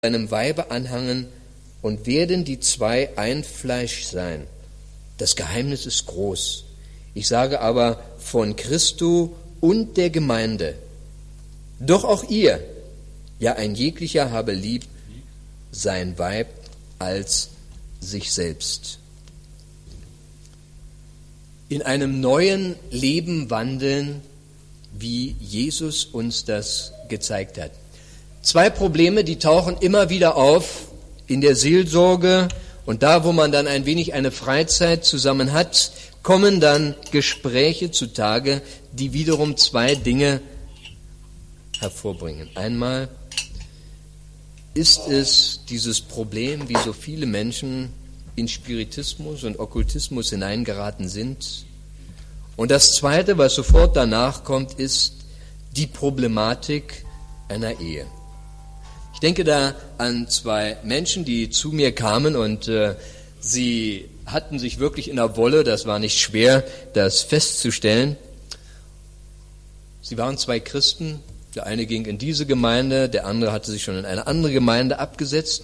seinem Weibe anhangen und werden die zwei ein Fleisch sein. Das Geheimnis ist groß. Ich sage aber von Christo und der Gemeinde. Doch auch ihr, ja ein jeglicher habe lieb sein Weib als sich selbst. In einem neuen Leben wandeln, wie Jesus uns das gezeigt hat. Zwei Probleme, die tauchen immer wieder auf in der Seelsorge und da, wo man dann ein wenig eine Freizeit zusammen hat, kommen dann Gespräche zutage, die wiederum zwei Dinge hervorbringen. Einmal ist es dieses Problem, wie so viele Menschen in Spiritismus und Okkultismus hineingeraten sind. Und das Zweite, was sofort danach kommt, ist die Problematik einer Ehe. Ich denke da an zwei Menschen, die zu mir kamen und sie hatten sich wirklich in der Wolle, das war nicht schwer, das festzustellen. Sie waren zwei Christen, der eine ging in diese Gemeinde, der andere hatte sich schon in eine andere Gemeinde abgesetzt.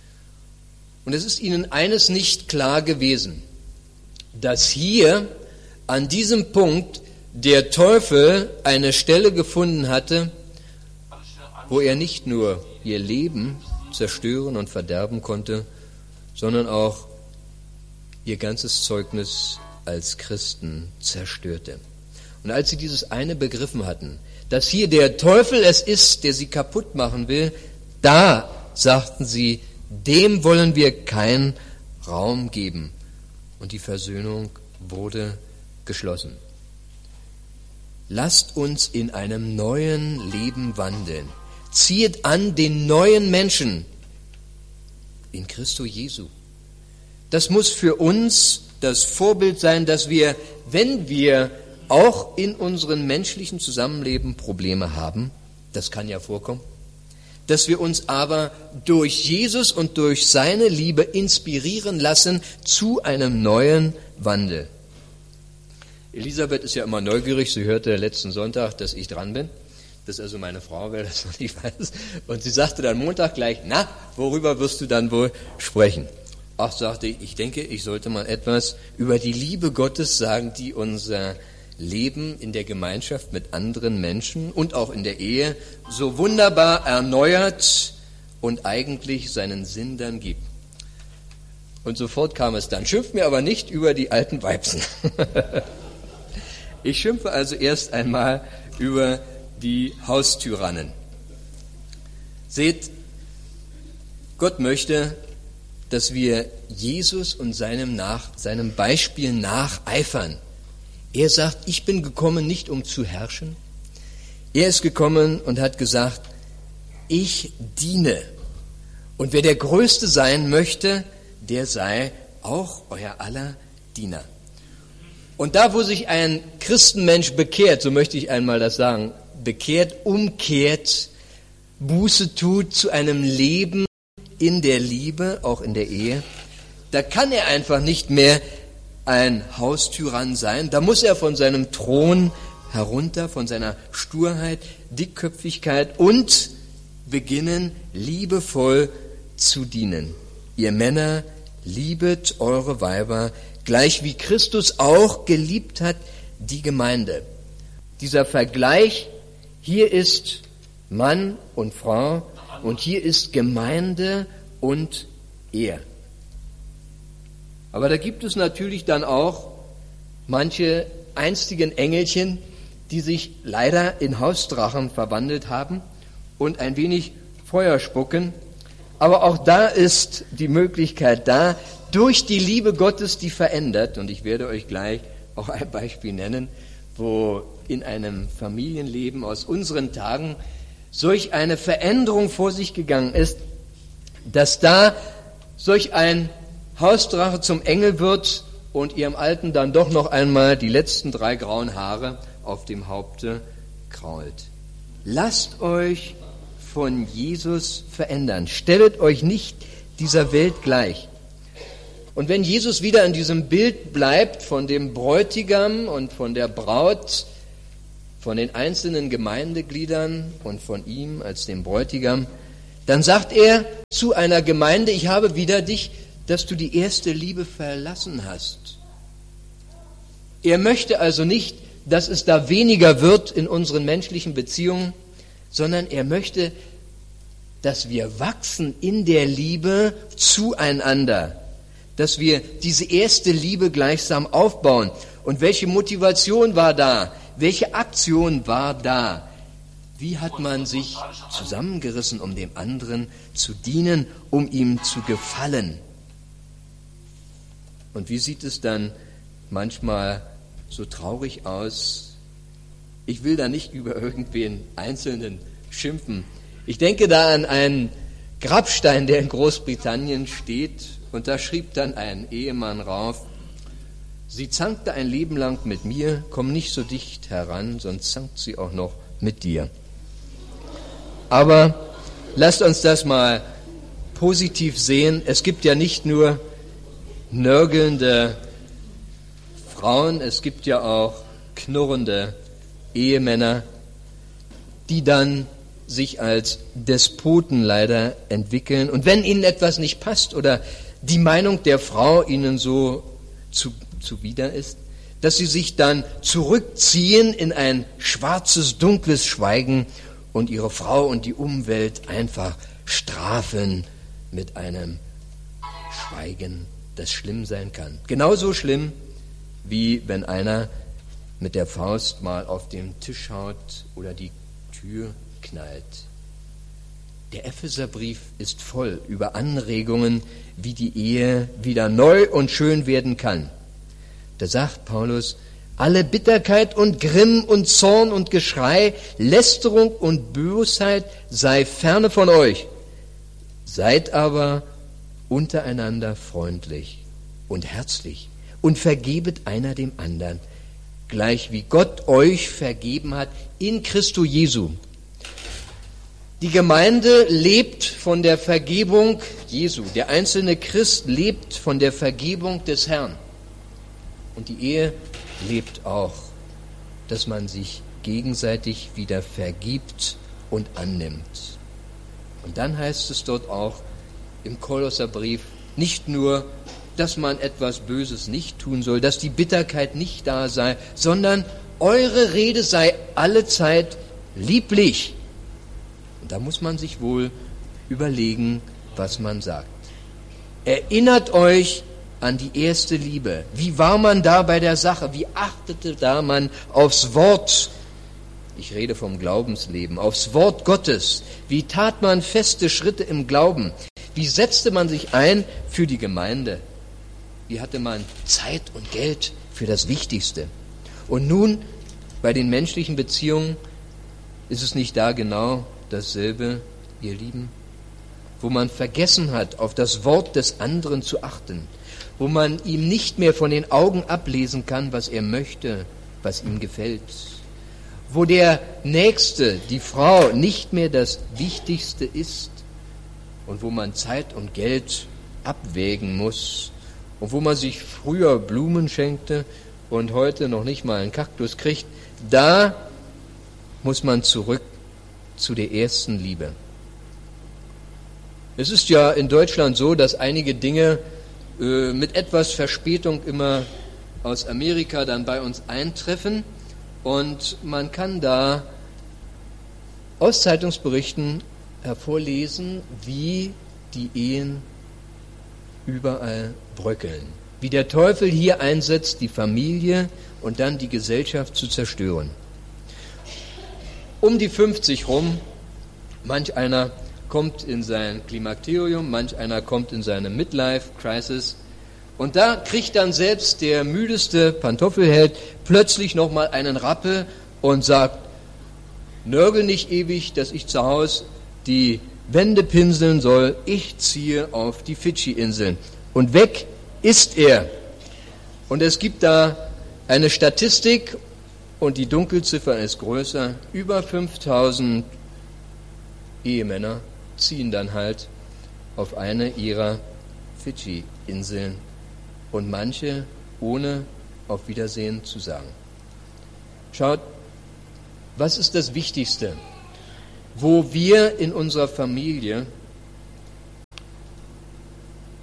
Und es ist ihnen eines nicht klar gewesen, dass hier an diesem Punkt der Teufel eine Stelle gefunden hatte, wo er nicht nur ihr Leben zerstören und verderben konnte, sondern auch ihr ganzes Zeugnis als Christen zerstörte. Und als sie dieses eine begriffen hatten, dass hier der Teufel es ist, der sie kaputt machen will, da sagten sie, dem wollen wir keinen Raum geben. Und die Versöhnung wurde geschlossen. Lasst uns in einem neuen Leben wandeln. Ziehet an den neuen Menschen in Christo Jesu. Das muss für uns das Vorbild sein, dass wir, wenn wir auch in unserem menschlichen Zusammenleben Probleme haben, das kann ja vorkommen, dass wir uns aber durch Jesus und durch seine Liebe inspirieren lassen zu einem neuen Wandel. Elisabeth ist ja immer neugierig, sie hörte letzten Sonntag, dass ich dran bin. Das ist also meine Frau, wer das noch nicht weiß. Und sie sagte dann Montag gleich, na, worüber wirst du dann wohl sprechen? Ach, sagte ich denke, ich sollte mal etwas über die Liebe Gottes sagen, die unser Leben in der Gemeinschaft mit anderen Menschen und auch in der Ehe so wunderbar erneuert und eigentlich seinen Sinn dann gibt. Und sofort kam es dann, schimpf mir aber nicht über die alten Weibsen. Ich schimpfe also erst einmal über die Haustyrannen. Seht, Gott möchte, dass wir Jesus und seinem Beispiel nacheifern. Er sagt, ich bin gekommen, nicht um zu herrschen. Er ist gekommen und hat gesagt, ich diene. Und wer der Größte sein möchte, der sei auch euer aller Diener. Und da, wo sich ein Christenmensch bekehrt, so möchte ich einmal das sagen, bekehrt, umkehrt, Buße tut zu einem Leben in der Liebe, auch in der Ehe, da kann er einfach nicht mehr ein Haustyrann sein. Da muss er von seinem Thron herunter, von seiner Sturheit, Dickköpfigkeit und beginnen, liebevoll zu dienen. Ihr Männer, liebet eure Weiber, gleich wie Christus auch geliebt hat die Gemeinde. Dieser Vergleich, hier ist Mann und Frau und hier ist Gemeinde und er. Aber da gibt es natürlich dann auch manche einstigen Engelchen, die sich leider in Hausdrachen verwandelt haben und ein wenig Feuer spucken. Aber auch da ist die Möglichkeit da, durch die Liebe Gottes, die verändert, und ich werde euch gleich auch ein Beispiel nennen, wo in einem Familienleben aus unseren Tagen solch eine Veränderung vor sich gegangen ist, dass da solch ein Hausdrache zum Engel wird und ihrem Alten dann doch noch einmal die letzten 3 grauen Haare auf dem Haupte krault. Lasst euch von Jesus verändern. Stellet euch nicht dieser Welt gleich. Und wenn Jesus wieder in diesem Bild bleibt von dem Bräutigam und von der Braut, von den einzelnen Gemeindegliedern und von ihm als dem Bräutigam, dann sagt er zu einer Gemeinde, ich habe wider dich, dass du die erste Liebe verlassen hast. Er möchte also nicht, dass es da weniger wird in unseren menschlichen Beziehungen, sondern er möchte, dass wir wachsen in der Liebe zueinander, dass wir diese erste Liebe gleichsam aufbauen. Und welche Motivation war da? Welche Aktion war da? Wie hat man sich zusammengerissen, um dem anderen zu dienen, um ihm zu gefallen? Und wie sieht es dann manchmal so traurig aus? Ich will da nicht über irgendwen Einzelnen schimpfen. Ich denke da an einen Grabstein, der in Großbritannien steht, und da schrieb dann ein Ehemann rauf: Sie zankte ein Leben lang mit mir, komm nicht so dicht heran, sonst zankt sie auch noch mit dir. Aber lasst uns das mal positiv sehen. Es gibt ja nicht nur nörgelnde Frauen, es gibt ja auch knurrende Ehemänner, die dann sich als Despoten leider entwickeln. Und wenn ihnen etwas nicht passt oder die Meinung der Frau ihnen so zuwider ist, dass sie sich dann zurückziehen in ein schwarzes, dunkles Schweigen und ihre Frau und die Umwelt einfach strafen mit einem Schweigen, das schlimm sein kann. Genauso schlimm, wie wenn einer mit der Faust mal auf den Tisch haut oder die Tür knallt. Der Epheserbrief ist voll über Anregungen, wie die Ehe wieder neu und schön werden kann. Da sagt Paulus: Alle Bitterkeit und Grimm und Zorn und Geschrei, Lästerung und Bösheit sei ferne von euch. Seid aber untereinander freundlich und herzlich und vergebet einer dem anderen, gleich wie Gott euch vergeben hat in Christo Jesu. Die Gemeinde lebt von der Vergebung Jesu. Der einzelne Christ lebt von der Vergebung des Herrn. Und die Ehe lebt auch, dass man sich gegenseitig wieder vergibt und annimmt. Und dann heißt es dort auch im Kolosserbrief nicht nur, dass man etwas Böses nicht tun soll, dass die Bitterkeit nicht da sei, sondern eure Rede sei allezeit lieblich. Und da muss man sich wohl überlegen, was man sagt. Erinnert euch an die erste Liebe. Wie war man da bei der Sache? Wie achtete da man aufs Wort? Ich rede vom Glaubensleben, aufs Wort Gottes. Wie tat man feste Schritte im Glauben? Wie setzte man sich ein für die Gemeinde? Wie hatte man Zeit und Geld für das Wichtigste? Und nun, bei den menschlichen Beziehungen, ist es nicht da genau dasselbe, ihr Lieben? Wo man vergessen hat, auf das Wort des anderen zu achten, wo man ihm nicht mehr von den Augen ablesen kann, was er möchte, was ihm gefällt, wo der Nächste, die Frau, nicht mehr das Wichtigste ist und wo man Zeit und Geld abwägen muss und wo man sich früher Blumen schenkte und heute noch nicht mal einen Kaktus kriegt, da muss man zurück zu der ersten Liebe. Es ist ja in Deutschland so, dass einige Dinge mit etwas Verspätung immer aus Amerika dann bei uns eintreffen und man kann da aus Zeitungsberichten hervorlesen, wie die Ehen überall bröckeln, wie der Teufel hier einsetzt, die Familie und dann die Gesellschaft zu zerstören. Um die 50 rum, manch einer kommt in sein Klimakterium, manch einer kommt in seine Midlife-Crisis und da kriegt dann selbst der müdeste Pantoffelheld plötzlich nochmal einen Rappel und sagt: Nörgel nicht ewig, dass ich zu Hause die Wände pinseln soll, ich ziehe auf die Fidschi-Inseln. Und weg ist er. Und es gibt da eine Statistik und die Dunkelziffer ist größer, über 5000 Ehemänner ziehen dann halt auf eine ihrer Fidschi-Inseln und manche ohne auf Wiedersehen zu sagen. Schaut, was ist das Wichtigste, wo wir in unserer Familie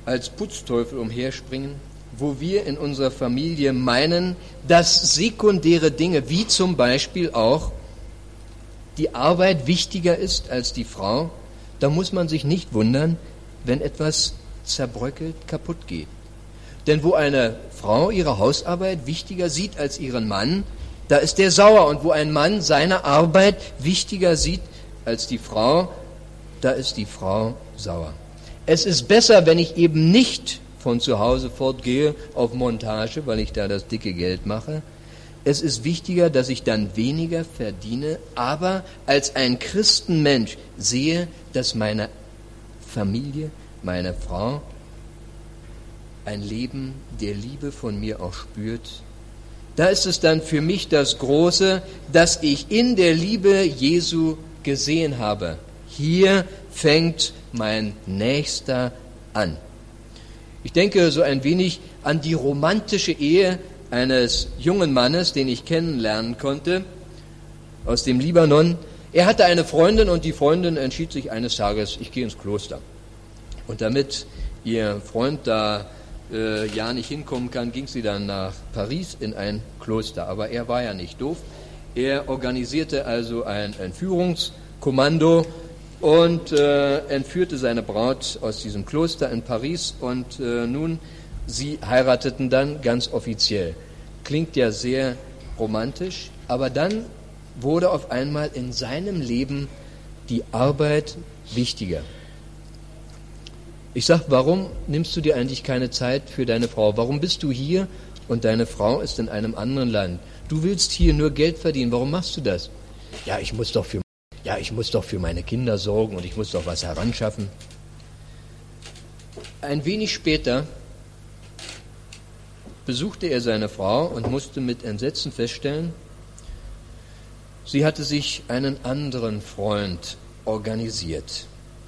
als Putzteufel umherspringen, wo wir in unserer Familie meinen, dass sekundäre Dinge, wie zum Beispiel auch die Arbeit, wichtiger ist als die Frau, da muss man sich nicht wundern, wenn etwas zerbröckelt, kaputt geht. Denn wo eine Frau ihre Hausarbeit wichtiger sieht als ihren Mann, da ist der sauer. Und wo ein Mann seine Arbeit wichtiger sieht als die Frau, da ist die Frau sauer. Es ist besser, wenn ich eben nicht von zu Hause fortgehe auf Montage, weil ich da das dicke Geld mache. Es ist wichtiger, dass ich dann weniger verdiene, aber als ein Christenmensch sehe, dass meine Familie, meine Frau ein Leben der Liebe von mir auch spürt. Da ist es dann für mich das Große, dass ich in der Liebe Jesu gesehen habe. Hier fängt mein Nächster an. Ich denke so ein wenig an die romantische Ehe eines jungen Mannes, den ich kennenlernen konnte, aus dem Libanon. Er hatte eine Freundin und die Freundin entschied sich eines Tages, ich gehe ins Kloster. Und damit ihr Freund da ja nicht hinkommen kann, ging sie dann nach Paris in ein Kloster. Aber er war ja nicht doof. Er organisierte also ein Entführungskommando und entführte seine Braut aus diesem Kloster in Paris. Und nun, sie heirateten dann ganz offiziell. Klingt ja sehr romantisch, aber dann wurde auf einmal in seinem Leben die Arbeit wichtiger. Ich sage, warum nimmst du dir eigentlich keine Zeit für deine Frau? Warum bist du hier und deine Frau ist in einem anderen Land? Du willst hier nur Geld verdienen, warum machst du das? Ja, ich muss doch für meine Kinder sorgen und ich muss doch was heranschaffen. Ein wenig später besuchte er seine Frau und musste mit Entsetzen feststellen, sie hatte sich einen anderen Freund organisiert.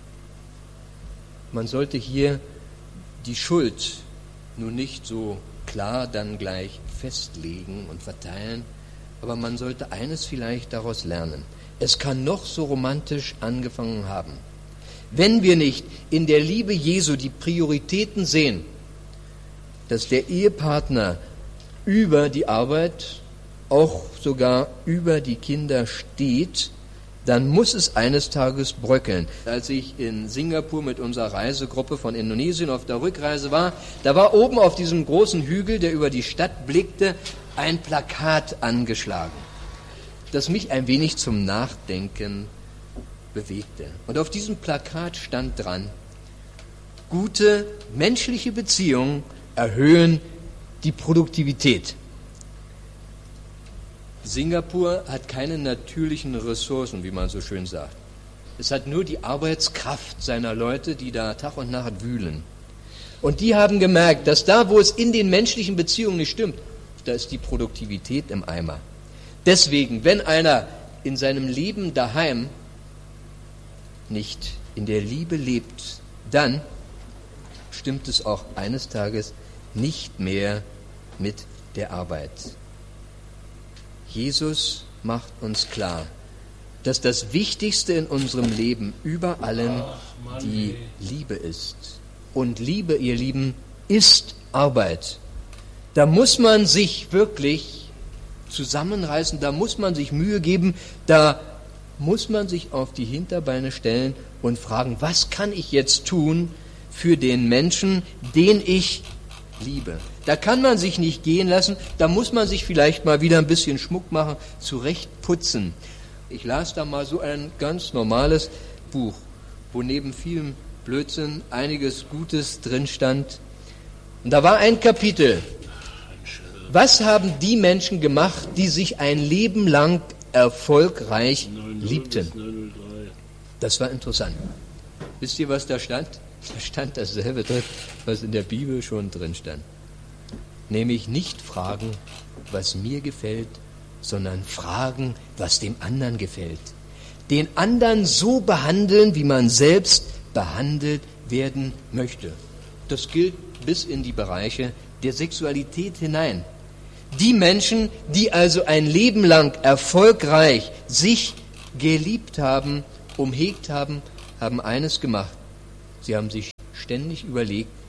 Man sollte hier die Schuld nun nicht so klar dann gleich festlegen und verteilen, aber man sollte eines vielleicht daraus lernen. Es kann noch so romantisch angefangen haben. Wenn wir nicht in der Liebe Jesu die Prioritäten sehen, dass der Ehepartner über die Arbeit, auch sogar über die Kinder steht, dann muss es eines Tages bröckeln. Als ich in Singapur mit unserer Reisegruppe von Indonesien auf der Rückreise war, da war oben auf diesem großen Hügel, der über die Stadt blickte, ein Plakat angeschlagen, das mich ein wenig zum Nachdenken bewegte. Und auf diesem Plakat stand dran: Gute menschliche Beziehungen erhöhen die Produktivität. Singapur hat keine natürlichen Ressourcen, wie man so schön sagt. Es hat nur die Arbeitskraft seiner Leute, die da Tag und Nacht wühlen. Und die haben gemerkt, dass da, wo es in den menschlichen Beziehungen nicht stimmt, da ist die Produktivität im Eimer. Deswegen, wenn einer in seinem Leben daheim nicht in der Liebe lebt, dann stimmt es auch eines Tages nicht mehr mit der Arbeit. Jesus macht uns klar, dass das Wichtigste in unserem Leben über allem die Liebe ist. Und Liebe, ihr Lieben, ist Arbeit. Da muss man sich wirklich zusammenreißen, da muss man sich Mühe geben, da muss man sich auf die Hinterbeine stellen und fragen, was kann ich jetzt tun für den Menschen, den ich liebe. Da kann man sich nicht gehen lassen, da muss man sich vielleicht mal wieder ein bisschen Schmuck machen, zurechtputzen. Ich las da mal so ein ganz normales Buch, wo neben vielem Blödsinn einiges Gutes drin stand. Und da war ein Kapitel. Was haben die Menschen gemacht, die sich ein Leben lang erfolgreich liebten? Das war interessant. Wisst ihr, was da stand? Da stand dasselbe drin, was in der Bibel schon drin stand. Nämlich nicht fragen, was mir gefällt, sondern fragen, was dem anderen gefällt. Den anderen so behandeln, wie man selbst behandelt werden möchte. Das gilt bis in die Bereiche der Sexualität hinein. Die Menschen, die also ein Leben lang erfolgreich sich geliebt haben, umhegt haben, haben eines gemacht. Sie haben sich ständig überlegt,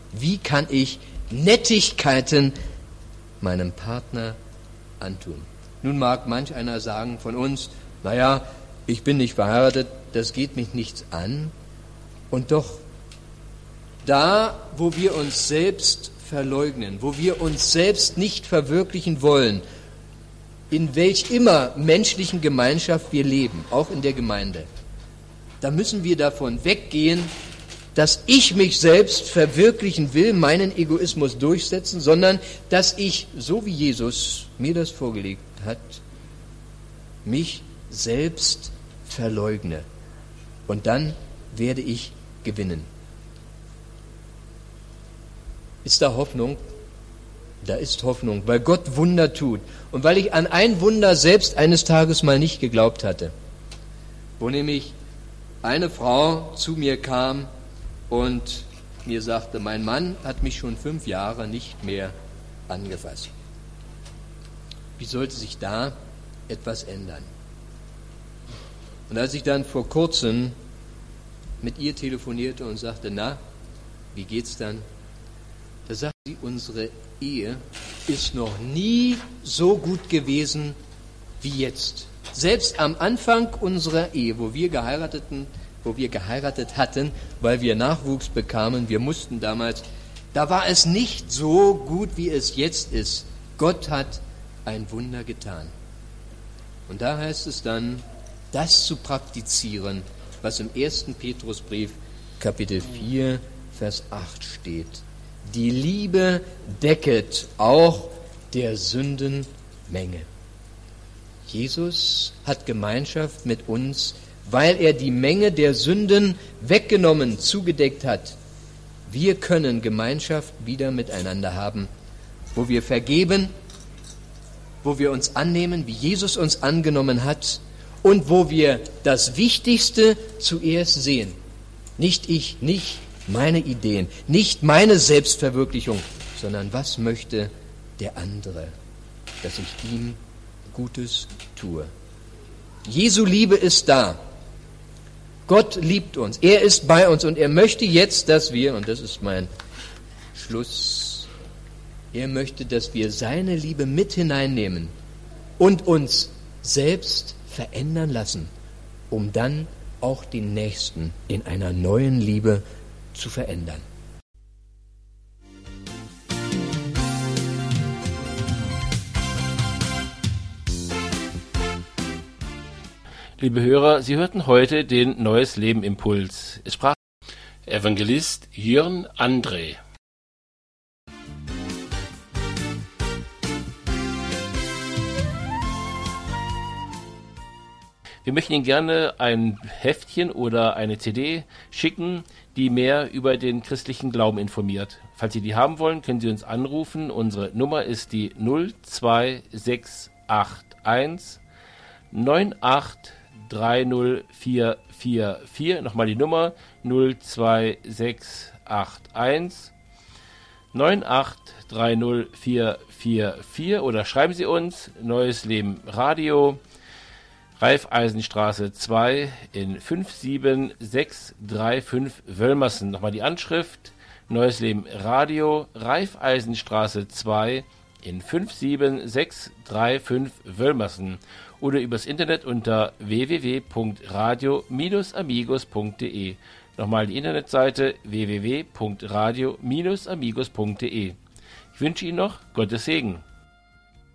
Wie kann ich Nettigkeiten meinem Partner antun? Nun mag manch einer sagen von uns, naja, ich bin nicht verheiratet, das geht mich nichts an. Und doch, da, wo wir uns selbst verleugnen, wo wir uns selbst nicht verwirklichen wollen, in welch immer menschlichen Gemeinschaft wir leben, auch in der Gemeinde, da müssen wir davon weggehen, dass ich mich selbst verwirklichen will, meinen Egoismus durchsetzen, sondern dass ich, so wie Jesus mir das vorgelegt hat, mich selbst verleugne. Und dann werde ich gewinnen. Ist da Hoffnung? Da ist Hoffnung, weil Gott Wunder tut. Und weil ich an ein Wunder selbst eines Tages mal nicht geglaubt hatte, wo nämlich eine Frau zu mir kam und mir sagte, mein Mann hat mich schon 5 Jahre nicht mehr angefasst. Wie sollte sich da etwas ändern? Und als ich dann vor kurzem mit ihr telefonierte und sagte, na, wie geht's dann? Da sagte sie, unsere Ehe ist noch nie so gut gewesen wie jetzt. Selbst am Anfang unserer Ehe, wo wir geheiratet hatten, weil wir Nachwuchs bekamen, wir mussten damals, da war es nicht so gut, wie es jetzt ist. Gott hat ein Wunder getan. Und da heißt es dann, das zu praktizieren, was im 1. Petrusbrief, Kapitel 4, Vers 8 steht. Die Liebe decket auch der Sündenmenge. Jesus hat Gemeinschaft mit uns, weil er die Menge der Sünden weggenommen, zugedeckt hat. Wir können Gemeinschaft wieder miteinander haben, wo wir vergeben, wo wir uns annehmen, wie Jesus uns angenommen hat und wo wir das Wichtigste zuerst sehen. Nicht ich, nicht meine Ideen, nicht meine Selbstverwirklichung, sondern was möchte der andere, dass ich ihm Gutes tue. Jesu Liebe ist da. Gott liebt uns. Er ist bei uns und er möchte jetzt, dass wir, und das ist mein Schluss, er möchte, dass wir seine Liebe mit hineinnehmen und uns selbst verändern lassen, um dann auch den Nächsten in einer neuen Liebe zu verändern. Liebe Hörer, Sie hörten heute den Neues Leben Impuls. Es sprach Evangelist Jörn André. Wir möchten Ihnen gerne ein Heftchen oder eine CD schicken, die mehr über den christlichen Glauben informiert. Falls Sie die haben wollen, können Sie uns anrufen. Unsere Nummer ist die 02681 9830444. Nochmal die Nummer 02681 9830444 oder schreiben Sie uns Neues Leben Radio, Raiffeisenstraße 2 in 57635 Wölmersen. Nochmal die Anschrift, Neues Leben Radio, Raiffeisenstraße 2 in 57635 Wölmersen oder übers Internet unter www.radio-amigos.de. Nochmal die Internetseite www.radio-amigos.de. Ich wünsche Ihnen noch Gottes Segen.